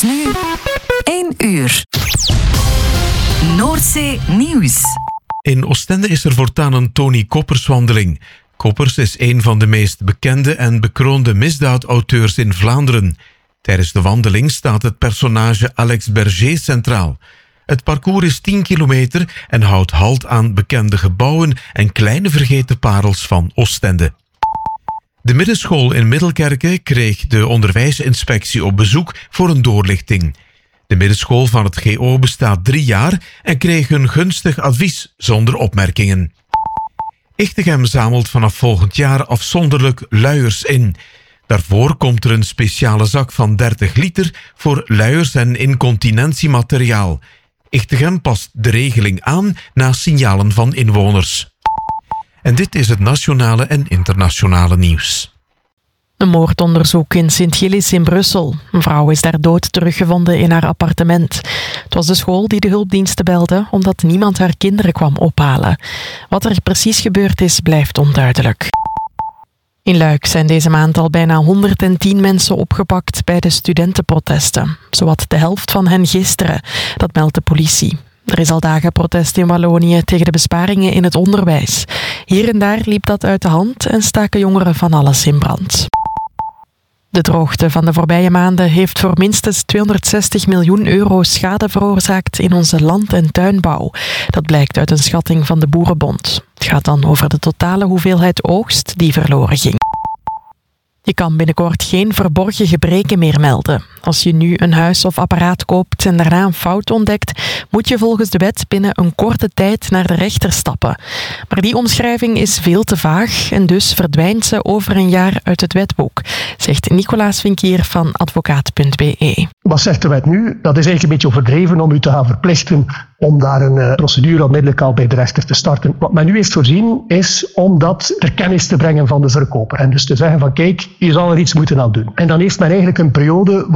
nu 1 uur. Noordzee Nieuws. In Oostende is er voortaan een Tony Koppers-wandeling. Koppers is een van de meest bekende en bekroonde misdaadauteurs in Vlaanderen. Tijdens de wandeling staat het personage Alex Berger centraal. Het parcours is 10 kilometer en houdt halt aan bekende gebouwen en kleine vergeten parels van Oostende. De middenschool in Middelkerke kreeg de onderwijsinspectie op bezoek voor een doorlichting. De middenschool van het GO bestaat 3 jaar en kreeg een gunstig advies zonder opmerkingen. Ichtegem zamelt vanaf volgend jaar afzonderlijk luiers in. Daarvoor komt er een speciale zak van 30 liter voor luiers en incontinentiemateriaal. Ichtegem past de regeling aan na signalen van inwoners. En dit is het nationale en internationale nieuws. Een moordonderzoek in Sint-Gillis in Brussel. Een vrouw is daar dood teruggevonden in haar appartement. Het was de school die de hulpdiensten belde omdat niemand haar kinderen kwam ophalen. Wat er precies gebeurd is, blijft onduidelijk. In Luik zijn deze maand al bijna 110 mensen opgepakt bij de studentenprotesten. Zowat de helft van hen gisteren, dat meldt de politie. Er is al dagen protest in Wallonië tegen de besparingen in het onderwijs. Hier en daar liep dat uit de hand en staken jongeren van alles in brand. De droogte van de voorbije maanden heeft voor minstens 260 miljoen euro schade veroorzaakt in onze land- en tuinbouw. Dat blijkt uit een schatting van de Boerenbond. Het gaat dan over de totale hoeveelheid oogst die verloren ging. Je kan binnenkort geen verborgen gebreken meer melden. Als je nu een huis of apparaat koopt en daarna een fout ontdekt, moet je volgens de wet binnen een korte tijd naar de rechter stappen. Maar die omschrijving is veel te vaag en dus verdwijnt ze over een jaar uit het wetboek, zegt Nicolaas Vinkier van advocaat.be. Wat zegt de wet nu? Dat is eigenlijk een beetje overdreven om u te gaan verplichten om daar een procedure onmiddellijk al bij de rechter te starten. Wat men nu heeft voorzien is om dat ter kennis te brengen van de verkoper. En dus te zeggen van kijk, je zal er iets moeten aan doen. En dan heeft men eigenlijk een periode